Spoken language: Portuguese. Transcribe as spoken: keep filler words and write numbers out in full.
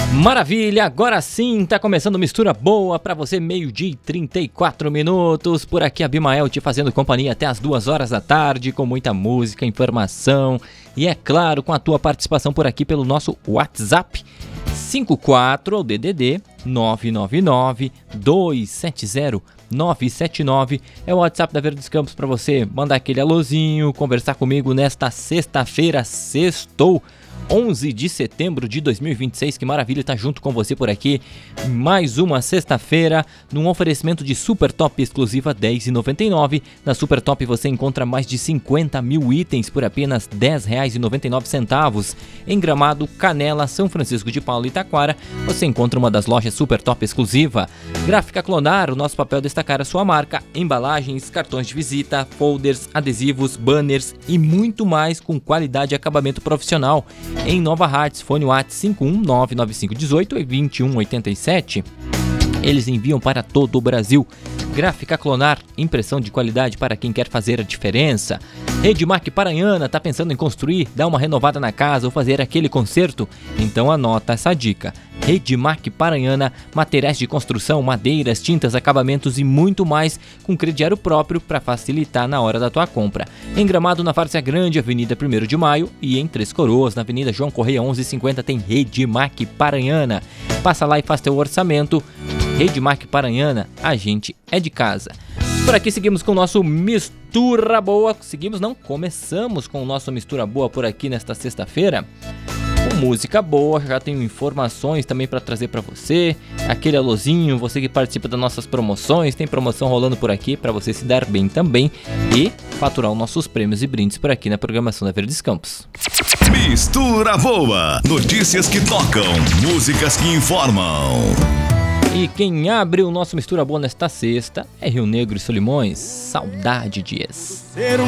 Maravilha, agora sim tá começando Mistura Boa pra você, meio-dia e trinta e quatro minutos. Por aqui, Abimael te fazendo companhia até as duas horas da tarde, com muita música, informação e, é claro, com a tua participação por aqui pelo nosso WhatsApp cinco quatro ou D D D nove nove nove, dois sete zero, nove sete nove. É o WhatsApp da Verdes Campos para você mandar aquele alôzinho, conversar comigo nesta sexta-feira, sextou, onze de setembro de dois mil e vinte e seis. Que maravilha estar junto com você por aqui. Mais uma sexta-feira num oferecimento de Super Top exclusiva dez reais e noventa e nove centavos. Na Super Top você encontra mais de cinquenta mil itens por apenas dez reais e noventa e nove centavos. Em Gramado, Canela, São Francisco de Paula e Taquara você encontra uma das lojas Super Top exclusiva. Gráfica Clonar, o nosso papel é destacar a sua marca. Embalagens, cartões de visita, folders, adesivos, banners e muito mais com qualidade e acabamento profissional. Em Nova Hartz, fone WhatsApp cinco um nove nove cinco um oito dois um oito sete. Eles enviam para todo o Brasil. Gráfica Clonar, impressão de qualidade para quem quer fazer a diferença. Redmac Paranhana, tá pensando em construir, dar uma renovada na casa ou fazer aquele conserto? Então anota essa dica. Redmac Paranhana, materiais de construção, madeiras, tintas, acabamentos e muito mais com crediário próprio para facilitar na hora da tua compra. Em Gramado, na Várzea Grande, Avenida primeiro de Maio, e em Três Coroas, na Avenida João Correia onze cinquenta, tem Redmac Paranhana. Passa lá e faz teu orçamento. Redmac Paranhana, a gente é de casa. Por aqui seguimos com o nosso Mistura Boa. Seguimos, não, começamos com o nosso Mistura Boa por aqui nesta sexta-feira. Com música boa, já tenho informações também para trazer para você. Aquele alôzinho, você que participa das nossas promoções, tem promoção rolando por aqui para você se dar bem também e faturar os nossos prêmios e brindes por aqui na programação da Verdes Campos. Mistura Boa, notícias que tocam, músicas que informam. E quem abre o nosso Mistura Boa nesta sexta é Rio Negro e Solimões, Saudade Dias. Ser um